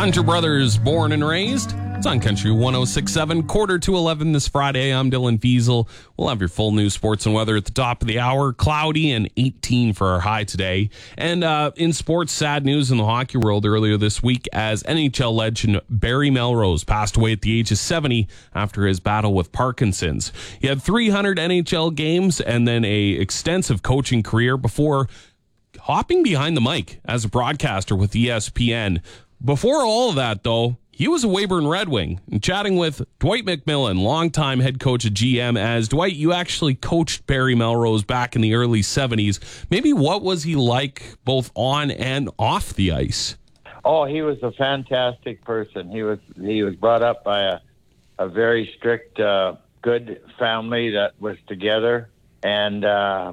Hunter Brothers, Born and Raised. It's on Country 106.7, quarter to 11 this Friday. I'm Dylan Fiesel. We'll have your full news, sports, and weather at the top of the hour. Cloudy and 18 for our high today. And in sports, sad news in the hockey world earlier this week as NHL legend Barry Melrose passed away at the age of 70 after his battle with Parkinson's. He had 300 NHL games and then a extensive coaching career before hopping behind the mic as a broadcaster with ESPN. Before all of that, though, he was a Weyburn Red Wing. And chatting with Dwight McMillan, longtime head coach at GM, as Dwight, you actually coached Barry Melrose back in the early 70s. Maybe what was he like both on and off the ice? Oh, he was a fantastic person. He was brought up by a very strict, good family that was together. And,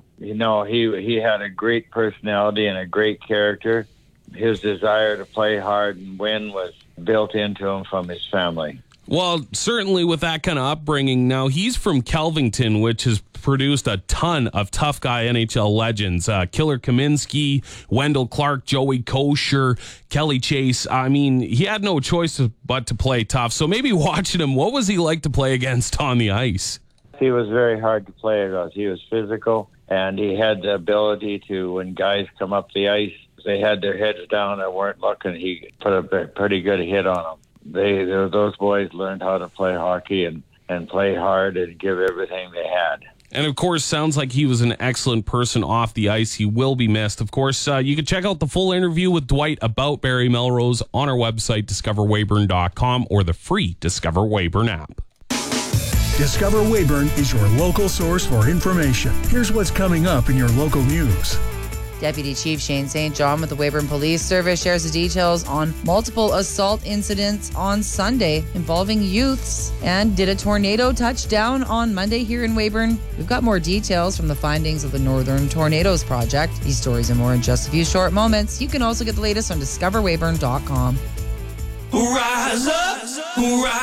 he had a great personality and a great character. His desire to play hard and win was built into him from his family. Well, certainly with that kind of upbringing. Now, he's from Kelvington, which has produced a ton of tough guy NHL legends. Killer Kaminsky, Wendell Clark, Joey Kosher, Kelly Chase. I mean, he had no choice but to play tough. So maybe watching him, what was he like to play against on the ice? He was very hard to play against. He was physical, and he had the ability to, when guys come up the ice, they had their heads down and weren't looking, he put a pretty good hit on them. Those boys learned how to play hockey and play hard and give everything they had. And, of course, sounds like he was an excellent person off the ice. He will be missed. Of course, you can check out the full interview with Dwight about Barry Melrose on our website, discoverweyburn.com, or the free Discover Weyburn app. Discover Weyburn is your local source for information. Here's what's coming up in your local news. Deputy Chief Shane St. John with the Weyburn Police Service shares the details on multiple assault incidents on Sunday involving youths. And did a tornado touch down on Monday here in Weyburn? We've got more details from the findings of the Northern Tornadoes Project. These stories and more in just a few short moments. You can also get the latest on discoverweyburn.com. Rise up, rise